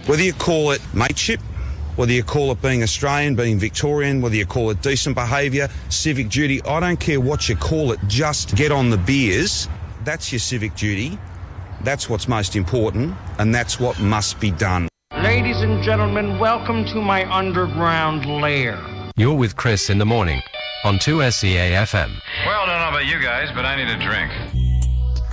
Whether you call it mateship, whether you call it being Australian, being Victorian, whether you call it decent behaviour, civic duty, I don't care what you call it, just get on the beers. That's your civic duty. That's what's most important, and that's what must be done. Ladies and gentlemen, welcome to my underground lair. You're with Chris in the morning on 2SEA FM. Well, I don't know about you guys, but I need a drink.